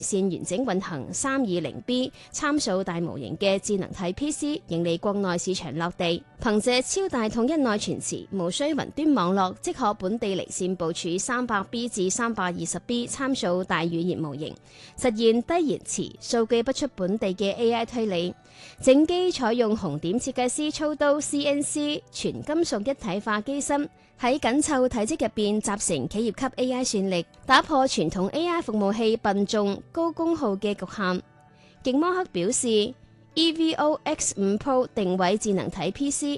線完整運行 320B 參數大模型嘅智能體 PC 迎嚟國內市場落地，憑借超大統一內存池，無需雲端網絡，即可本地離線部署 300B 至 320B 參數大語言模型，實現低延遲、數據不出本地嘅 AI 推理。整機採用紅點設計師操刀 CNC 全金屬一體化機身，喺緊湊體積入邊集成企業級 AI 算力，打破傳統 AI 服務器笨重高功耗嘅局限。勁摩克表示 ，EVO X5 Pro 定位智能體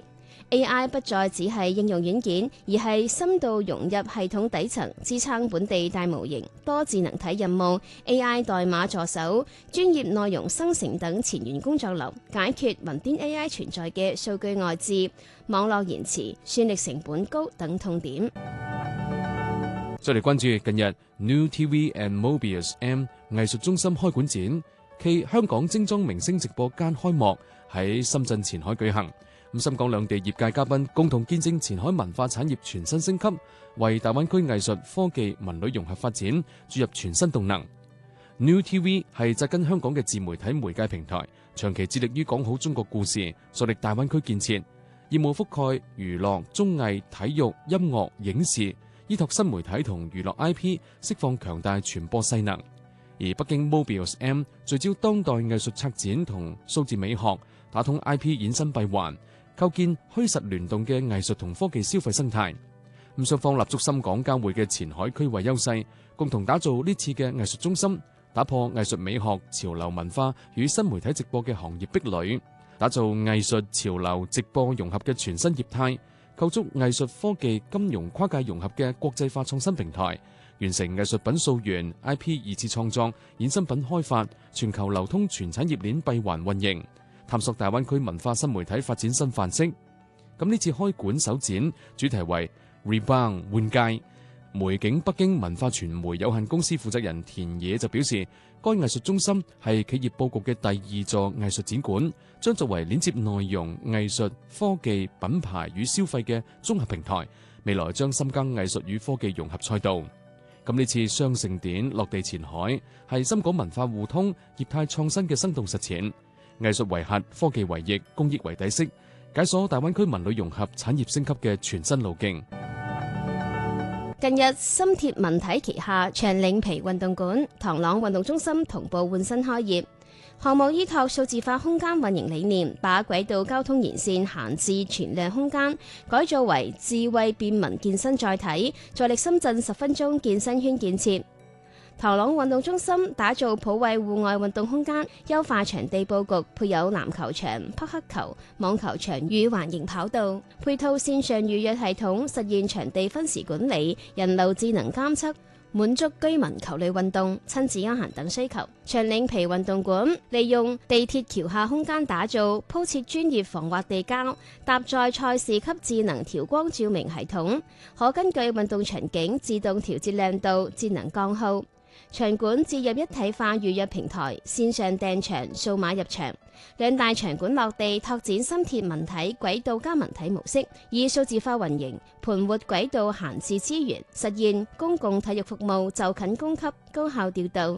PC。AI 不再只係應用軟件，而係深度融入系統底層，支撐本地大模型、多智能體任務、AI 代碼助手、專業內容生成等前沿工作流，解決雲端 AI 存在嘅數據外置、網絡延遲、算力成本高等痛點。 再嚟關注近日 New TV and Mobius M 藝術中心開館展暨香港精裝明星直播間開幕喺深圳前海舉行。深港兩地業界嘉賓共同見證前海文化產業全新升級，為大灣區藝術、科技、文旅融合發展注入全新動能。New TV 係扎根香港嘅自媒體媒介平台，長期致力於講好中國故事，助力大灣區建設，業務覆蓋娛樂、綜藝、體育、音樂、影視，依託新媒體同娛樂 IP， 釋放強大傳播勢能。而北京 Mobius M 聚焦當代藝術策展同數字美學，打通 IP 衍生閉環，構建虛實聯動嘅藝術同科技消費生態。雙方立足深港交匯嘅前海區位優勢，共同打造呢次嘅藝術中心，打破藝術美學、潮流文化與新媒體直播嘅行業壁壘，打造藝術、潮流、直播融合嘅全新業態，構築藝術、科技、金融跨界融合嘅國際化創新平台，完成藝術品溯源、IP 二次創作、衍生品開發、全球流通全產業鏈閉環運營，探索大灣區文化新媒體發展新範式。咁呢次開館首展主題為 Rebound 換屆。梅景北京文化傳媒有限公司負責人田野就表示，該藝術中心係企業佈局嘅第二座藝術展館，將作為鏈接內容、藝術、科技、品牌與消費嘅綜合平台，未來將深耕藝術與科技融合賽道。咁呢次雙盛典落地前海，係深港文化互通、業態創新嘅生動實踐。藝術為核，科技為翼，公益為底色，解鎖大灣區文旅融合產業升級嘅全新路徑。 近日，深鐵文體旗下長嶺皮運動館、唐朗運動中心同步換新開業。項目依託數字化空間運營理念，把軌道交通沿線閒置存量空間改造為智慧便民健身載體，助力深圳10分鐘健身圈建設。唐朗運動中心打造普惠戶外運動空間，優化場地佈局，配有籃球場、匹克球、網球場與環形跑道，配套線上預約系統，實現場地分時管理、人流智能監測，滿足居民球類運動、親子休閒等需求。長嶺皮運動館利用地鐵橋下空間打造，鋪設專業防滑地膠，搭載賽事級智能調光照明系統，可根據運動場景自動調節亮度、智能降耗。場館置入一體化預約平台，線上訂場、數碼入場。兩大場館落地，拓展深鐵文體軌道加文體模式，以數字化運營，盤活軌道閒置資源，實現公共體育服務就近供給、高效調度。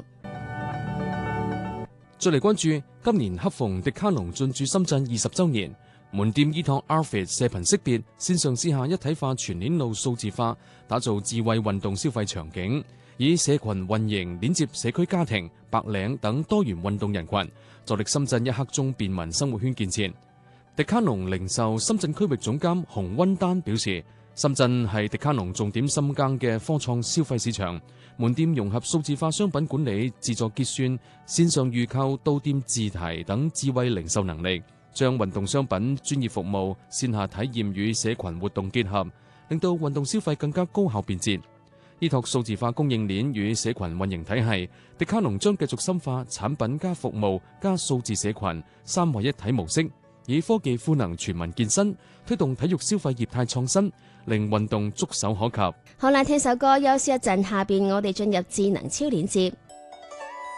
再嚟關注今年恰逢迪卡儂進駐深圳20週年，門店依託 Outfit 射頻識別，線上線下一體化全鏈路數字化，打造智慧運動消費場景。以社群運營鏈接社區家庭、白領等多元運動人群，助力深圳一刻鐘便民生活圈建設。迪卡儂零售深圳區域總監洪溫丹表示，深圳係迪卡儂重點深耕嘅科創消費市場，門店融合數字化商品管理、自助結算、線上預購、到店自提等智慧零售能力，將運動商品、專業服務、線下體驗與社群活動結合，令到運動消費更加高效便捷。依託數字化供應鏈與社群運營體系，迪卡儂將繼續深化產品加服務加數字社群三位一體模式，以科技賦能全民健身，推動體育消費業態創新，令運動觸手可及。 好啦，聽首歌休息一陣，下邊我哋進入智能超鏈接。